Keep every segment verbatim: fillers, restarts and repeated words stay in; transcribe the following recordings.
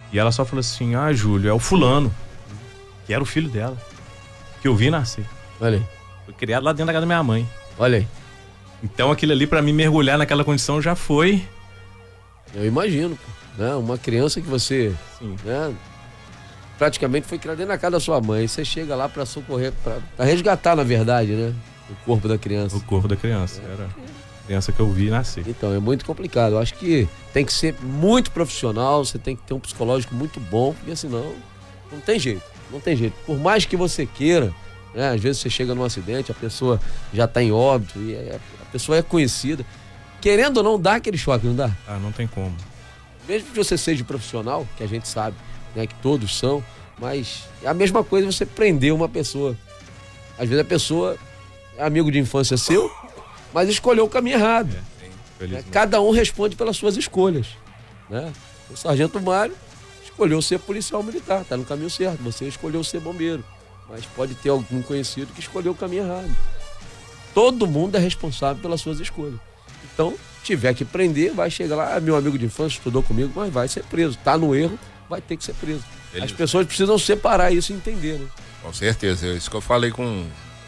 E ela só falou assim, ah, Júlio, é o fulano, que era o filho dela, que eu vi nascer. Olha aí. Foi criado lá dentro da casa da minha mãe. Olha aí. Então aquilo ali, pra mim mergulhar naquela condição, já foi... Eu imagino, pô, né? Uma criança que você, Sim. né, praticamente foi criada dentro da casa da sua mãe. Você chega lá pra socorrer, pra, pra resgatar, na verdade, né? O corpo da criança. O corpo da criança. Era a criança que eu vi nascer. Então, é muito complicado. Eu acho que tem que ser muito profissional, você tem que ter um psicológico muito bom, porque senão não tem jeito. Não tem jeito. Por mais que você queira, né? Às vezes você chega num acidente, a pessoa já tá em óbito, e é, a pessoa é conhecida. Querendo ou não, dá aquele choque, não dá? Ah, não tem como. Mesmo que você seja profissional, que a gente sabe, né, que todos são, mas é a mesma coisa você prender uma pessoa. Às vezes a pessoa é amigo de infância seu, mas escolheu o caminho errado. É, sim, né? Cada um responde pelas suas escolhas, né? O sargento Mário escolheu ser policial militar, tá no caminho certo. Você escolheu ser bombeiro, mas pode ter algum conhecido que escolheu o caminho errado. Todo mundo é responsável pelas suas escolhas. Então, tiver que prender, vai chegar lá, ah, meu amigo de infância estudou comigo, mas vai ser preso. Tá no erro, vai ter que ser preso. Beleza. As pessoas precisam separar isso e entender, né? Com certeza, é isso que eu falei com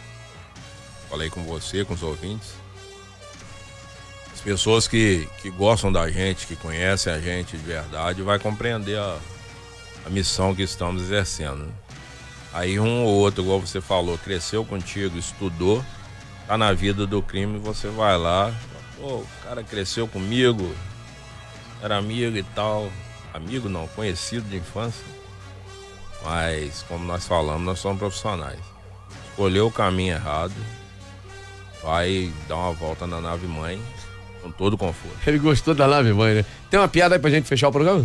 falei com você, com os ouvintes. As pessoas que, que gostam da gente, que conhecem a gente de verdade, vai compreender a, a missão que estamos exercendo, né? Aí um ou outro, igual você falou, cresceu contigo, estudou, tá na vida do crime, você vai lá, pô, o cara cresceu comigo, era amigo e tal. Amigo não, conhecido de infância. Mas, como nós falamos, nós somos profissionais. Escolheu o caminho errado, vai dar uma volta na nave mãe, com todo conforto. Ele gostou da nave mãe, né? Tem uma piada aí pra gente fechar o programa?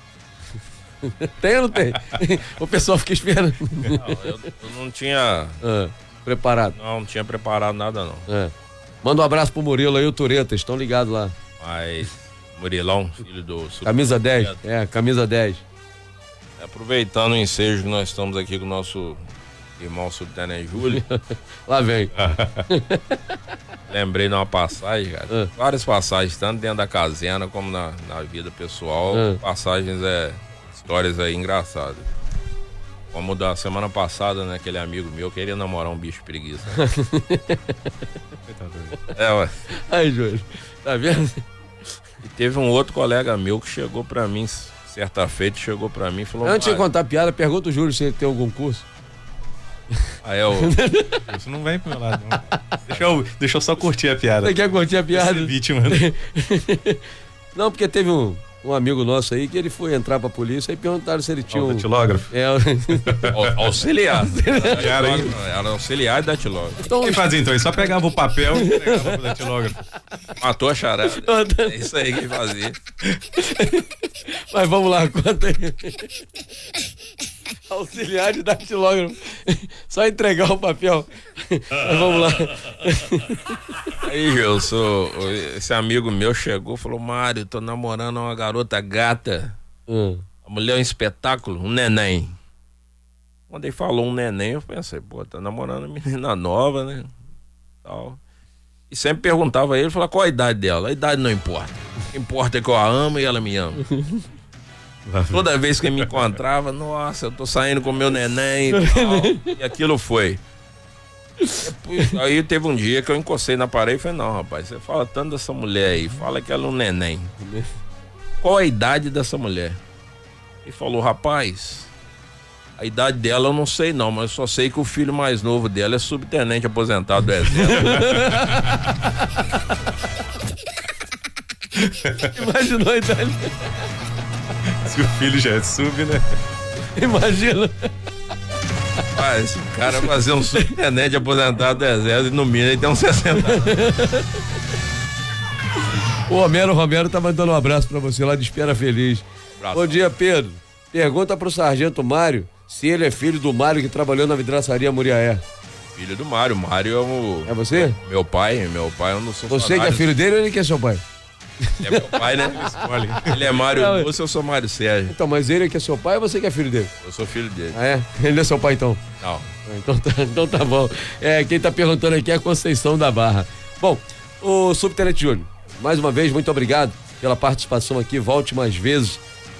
Tem ou não tem? O pessoal fica esperando. Não, eu, eu não tinha... Ah, preparado? Não, não tinha preparado nada, não. É. Manda um abraço pro Murilo aí, o Tureta, estão ligados lá. Mas, Murilão, filho do... Camisa dez, é, camisa dez. Aproveitando o ensejo que nós estamos aqui com o nosso irmão subtenente Júlio. Lá vem. Lembrei de uma passagem, cara. Ah. Várias passagens, tanto dentro da caserna como na, na vida pessoal. Ah. Passagens, é, histórias aí engraçadas. Como da semana passada, né? Aquele amigo meu queria namorar um bicho preguiça. É, ué. Aí, Júlio, tá vendo? E teve um outro colega meu que chegou pra mim, certa feita, chegou pra mim e falou... Antes de contar a piada, pergunta o Júlio se ele tem algum curso. Aí eu... Isso não vem pro meu lado, não. Deixa eu, deixa eu só curtir a piada. Você quer curtir a piada? Esse vítima, né? Não, porque teve um... Um amigo nosso aí que ele foi entrar pra polícia e perguntaram se ele tinha um... datilógrafo? É, auxiliar. Era, era auxiliar e datilógrafo. Então, o que fazia então? Ele só pegava o papel e entregava pro datilógrafo. Matou a charada. É isso aí que fazia. Mas vamos lá, conta aí. Auxiliar de datilógrafo. Só entregar o papel. Mas vamos lá. Aí, eu sou. Esse amigo meu chegou e falou: Mário, tô namorando uma garota gata. Hum. A mulher é um espetáculo, um neném. Quando ele falou um neném, eu pensei, pô, tá namorando uma menina nova, né? Tal. E sempre perguntava a ele, falava, qual a idade dela? A idade não importa. O que importa é que eu a amo e ela me ama. Toda vez que eu me encontrava, nossa, eu tô saindo com meu neném e tal. E aquilo foi. Depois, aí teve um dia que eu encostei na parede e falei, não, rapaz, você fala tanto dessa mulher aí, fala que ela é um neném. Qual a idade dessa mulher? Ele falou, rapaz, a idade dela eu não sei não, mas eu só sei que o filho mais novo dela é subtenente aposentado do exército. Imaginou a idade? Se o filho já é sub, né? Imagina. Ah, esse cara fazer um subtenente aposentado do exército, no mínimo ele tem uns sessenta anos. O Romero Romero tá mandando um abraço pra você lá de Espera Feliz. Um Bom dia, Pedro. Pergunta pro sargento Mário se ele é filho do Mário que trabalhou na vidraçaria Muriaé. Filho do Mário. Mário é o... É você? Meu pai. Meu pai é um dos funcionários. Você que é filho dele ou ele que é seu pai? É meu pai, né? Ele é Mário Lúcio, eu sou Mário Sérgio. Então, mas ele que é seu pai ou você que é filho dele? Eu sou filho dele. Ah, é? Ele é seu pai, então? Não. Então tá, então tá bom. É, quem tá perguntando aqui é a Conceição da Barra. Bom, o subtenente Júlio, mais uma vez, muito obrigado pela participação aqui. Volte mais vezes.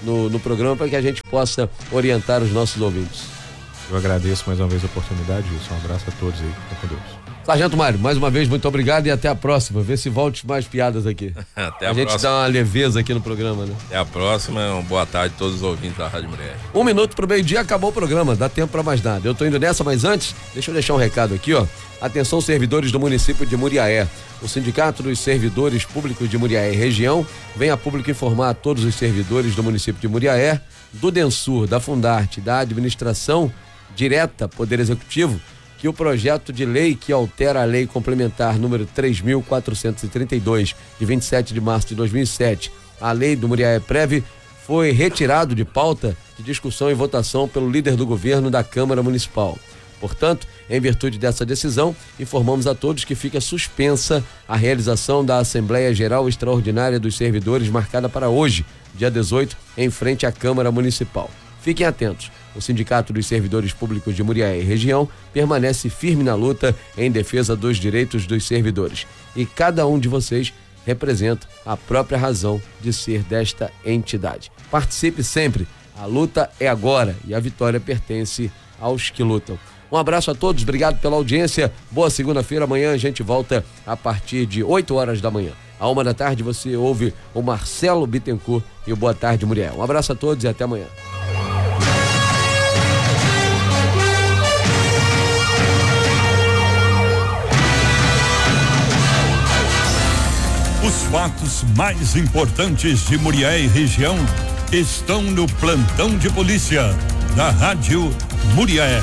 no, no programa para que a gente possa orientar os nossos ouvintes. Eu agradeço mais uma vez a oportunidade, Gilson. Um abraço a todos aí. Fica com Deus. Sargento Mário, mais uma vez, muito obrigado e até a próxima. Vê se volte mais piadas aqui. Até a, a gente próxima. dá uma leveza aqui no programa, né? Até a próxima. Uma boa tarde a todos os ouvintes da Rádio Mulher. Um minuto pro meio-dia, acabou o programa. Dá tempo pra mais nada. Eu tô indo nessa, mas antes, deixa eu deixar um recado aqui, ó. Atenção, servidores do município de Muriaé. O Sindicato dos Servidores Públicos de Muriaé e Região vem a público informar a todos os servidores do município de Muriaé, do Densur, da Fundarte, da Administração Direta Poder Executivo, que o projeto de lei que altera a lei complementar número três mil quatrocentos e trinta e dois, de vinte e sete de março de dois mil e sete, a lei do Muriaé Prev, foi retirado de pauta de discussão e votação pelo líder do governo da Câmara Municipal. Portanto, em virtude dessa decisão, informamos a todos que fica suspensa a realização da Assembleia Geral Extraordinária dos Servidores marcada para hoje, dia dezoito, em frente à Câmara Municipal. Fiquem atentos. O Sindicato dos Servidores Públicos de Muriaé e Região permanece firme na luta em defesa dos direitos dos servidores. E cada um de vocês representa a própria razão de ser desta entidade. Participe sempre. A luta é agora e a vitória pertence aos que lutam. Um abraço a todos, obrigado pela audiência. Boa segunda-feira, amanhã a gente volta a partir de oito horas da manhã. À uma da tarde você ouve o Marcelo Bittencourt e o Boa Tarde Muriel. Um abraço a todos e até amanhã. Os fatos mais importantes de Muriaé e região estão no plantão de polícia da Rádio Muriaé.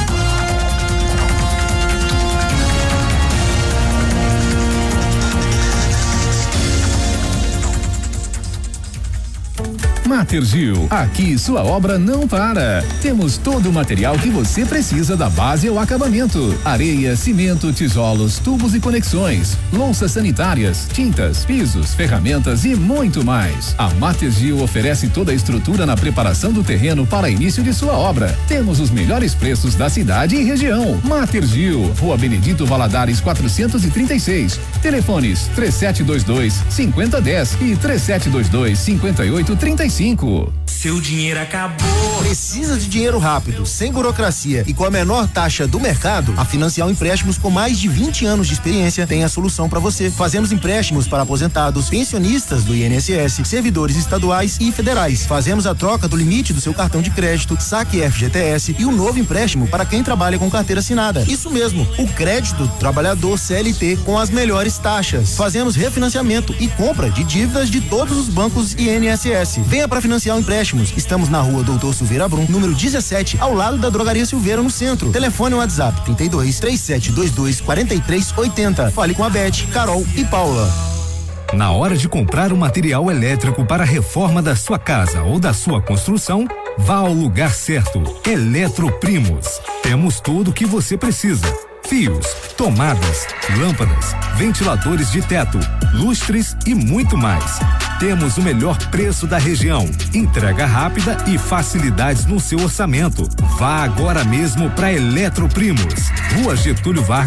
Matergil, aqui sua obra não para. Temos todo o material que você precisa da base ao acabamento: areia, cimento, tijolos, tubos e conexões, louças sanitárias, tintas, pisos, ferramentas e muito mais. A Matergil oferece toda a estrutura na preparação do terreno para início de sua obra. Temos os melhores preços da cidade e região. Matergil, Rua Benedito Valadares quatrocentos e trinta e seis. Telefones três sete dois dois, cinco zero um zero e três sete dois dois, cinco oito três cinco. Seu dinheiro acabou. Precisa de dinheiro rápido, sem burocracia e com a menor taxa do mercado? A Financial Empréstimos, com mais de vinte anos de experiência, tem a solução para você. Fazemos empréstimos para aposentados, pensionistas do I N S S, servidores estaduais e federais. Fazemos a troca do limite do seu cartão de crédito, saque F G T S e um novo empréstimo para quem trabalha com carteira assinada. Isso mesmo, o crédito do trabalhador C L T com as melhores taxas. Fazemos refinanciamento e compra de dívidas de todos os bancos I N S S. Venha para Financial Empréstimos. Estamos na rua Doutor Silveira Brum, número dezessete, ao lado da Drogaria Silveira, no centro. Telefone WhatsApp trinta e dois, três sete dois dois, quatro três oito zero. Fale com a Beth, Carol e Paula. Na hora de comprar o material elétrico para a reforma da sua casa ou da sua construção, vá ao lugar certo. Eletroprimos. Temos tudo o que você precisa: fios, tomadas, lâmpadas, ventiladores de teto, lustres e muito mais. Temos o melhor preço da região, entrega rápida e facilidades no seu orçamento. Vá agora mesmo para Eletroprimos, Rua Getúlio Vargas.